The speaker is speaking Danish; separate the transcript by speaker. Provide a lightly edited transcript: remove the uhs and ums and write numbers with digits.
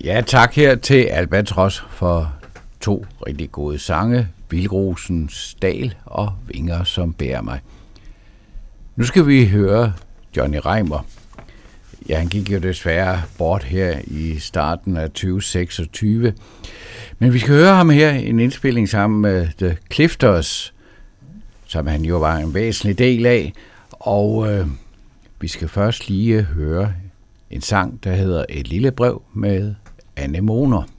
Speaker 1: Ja, tak her til Albatros for 2 rigtig gode sange. Vildrosens Dal og Vinger, som bærer mig. Nu skal vi høre Johnny Reimer. Ja, han gik jo desværre bort her i starten af 2026. Men vi skal høre ham her i en indspilning sammen med The Clifters, som han jo var en væsentlig del af. Og vi skal først lige høre en sang, der hedder Et lille brev med Anemoner.